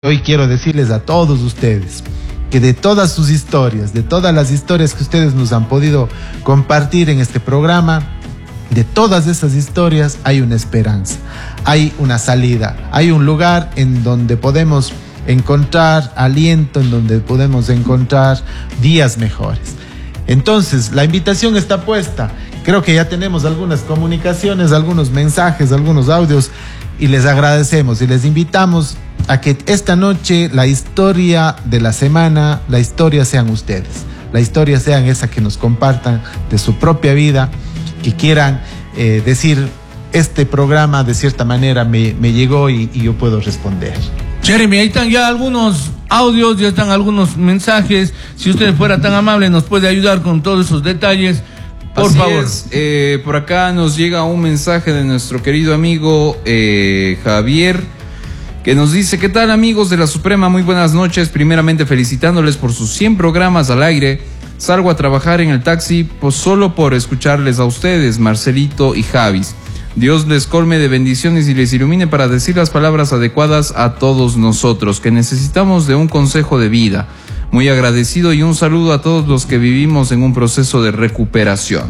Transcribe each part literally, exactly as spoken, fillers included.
Hoy quiero decirles a todos ustedes que de todas sus historias, de todas las historias que ustedes nos han podido compartir en este programa, de todas esas historias hay una esperanza, hay una salida, hay un lugar en donde podemos encontrar aliento, en donde podemos encontrar días mejores. Entonces, la invitación está puesta. Creo que ya tenemos algunas comunicaciones, algunos mensajes, algunos audios, y les agradecemos y les invitamos a que esta noche la historia de la semana, la historia sean ustedes, la historia sean esa que nos compartan de su propia vida, que quieran eh, decir, este programa de cierta manera me, me llegó y, y yo puedo responder. Jeremy, ahí están ya algunos audios, ya están algunos mensajes. Si usted fuera tan amable, nos puede ayudar con todos esos detalles, por Así favor. Es, eh, por acá nos llega un mensaje de nuestro querido amigo eh, Javier, que nos dice: ¿qué tal, amigos de la Suprema? Muy buenas noches. Primeramente felicitándoles por sus cien programas al aire. Salgo a trabajar en el taxi pues solo por escucharles a ustedes, Marcelito y Javis. Dios les colme de bendiciones y les ilumine para decir las palabras adecuadas a todos nosotros, que necesitamos de un consejo de vida. Muy agradecido y un saludo a todos los que vivimos en un proceso de recuperación.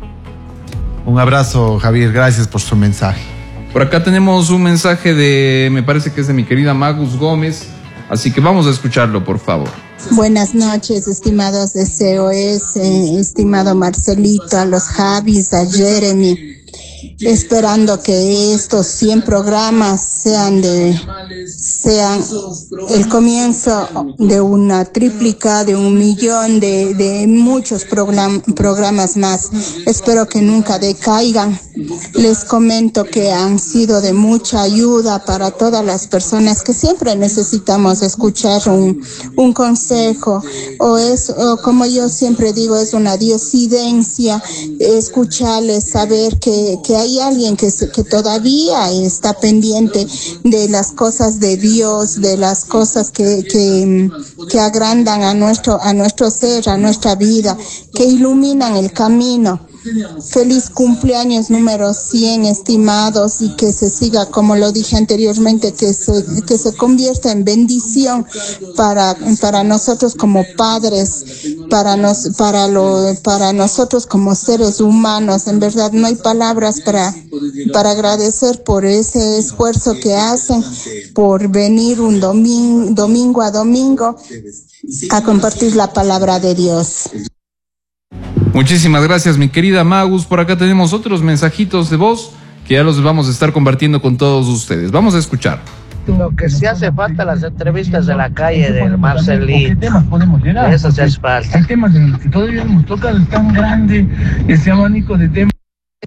Un abrazo, Javier, gracias por su mensaje. Por acá tenemos un mensaje de, me parece que es de mi querida Magus Gómez, así que vamos a escucharlo, por favor. Buenas noches, estimados de C O S, estimado Marcelito, a los Javis, a Jeremy. Esperando que estos cien programas sean de sean el comienzo de una tríplica, de un millón, de, de muchos program, programas más. Espero que nunca decaigan. Les comento que han sido de mucha ayuda para todas las personas que siempre necesitamos escuchar un, un consejo, o es, o como yo siempre digo, es una diosidencia escucharles, saber que, que hay alguien que, que todavía está pendiente de las cosas de Dios, de las cosas que, que, que agrandan a nuestro, a nuestro ser, a nuestra vida, que iluminan el camino. Feliz cumpleaños número cien, estimados, y que se siga, como lo dije anteriormente, que se, que se convierta en bendición para, para nosotros como padres, para, nos, para, lo, para nosotros como seres humanos. En verdad no hay palabras para, para agradecer por ese esfuerzo que hacen, por venir un domingo, domingo a domingo a compartir la palabra de Dios. Muchísimas gracias, mi querida Magus. Por acá tenemos otros mensajitos de voz que ya los vamos a estar compartiendo con todos ustedes. Vamos a escuchar. Lo que sí hace falta, las entrevistas de la calle del Marcelito. Eso sí hace falta. Hay temas en los que todavía nos toca tan grande ese abanico de temas.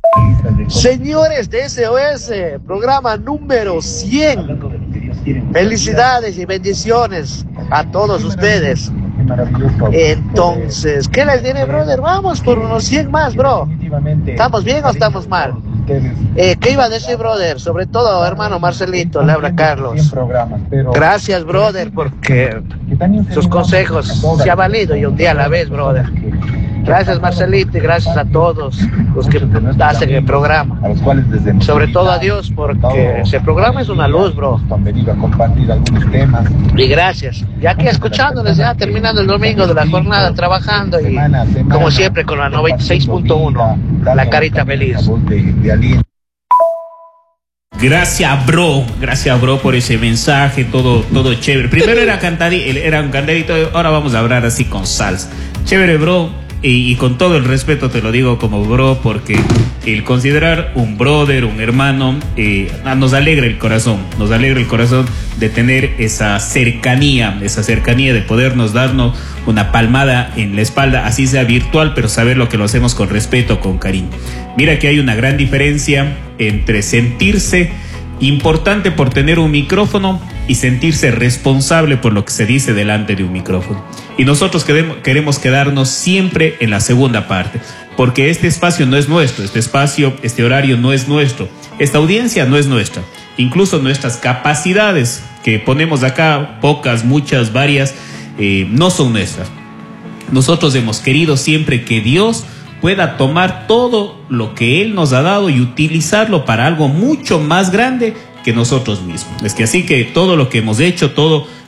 Señores de S O S, programa número cien. Felicidades y bendiciones a todos ustedes. Entonces, ¿qué les diré, brother? Vamos por unos cien más, bro. ¿Estamos bien o estamos mal? Eh, ¿Qué iba a decir, brother? Sobre todo, hermano Marcelito, le habla Carlos. Gracias, brother, porque sus consejos se han valido y un día a la vez, brother. Gracias, Marcelito, y gracias a todos los que hacen el programa. Sobre todo a Dios, porque ese programa es una luz, bro. Y gracias. Y aquí escuchándoles, ya terminando el domingo de la jornada, trabajando, y como siempre con la noventa y seis punto uno, la carita feliz. Gracias, bro. Gracias, bro, por ese mensaje. Todo, todo chévere. Primero era cantadito, era un cantadito, ahora vamos a hablar así con salsa. Chévere, bro. Y, y con todo el respeto te lo digo como bro, porque el considerar un brother, un hermano, eh, nos alegra el corazón, nos alegra el corazón de tener esa cercanía, esa cercanía de podernos darnos una palmada en la espalda, así sea virtual, pero saber lo que lo hacemos con respeto, con cariño. Mira que hay una gran diferencia entre sentirse importante por tener un micrófono y sentirse responsable por lo que se dice delante de un micrófono. Y nosotros queremos, queremos quedarnos siempre en la segunda parte, porque este espacio no es nuestro, este espacio, este horario no es nuestro, esta audiencia no es nuestra, incluso nuestras capacidades que ponemos acá, pocas, muchas, varias, eh, no son nuestras. Nosotros hemos querido siempre que Dios pueda tomar todo lo que Él nos ha dado y utilizarlo para algo mucho más grande que nosotros mismos. Es que así que todo lo que hemos hecho, todo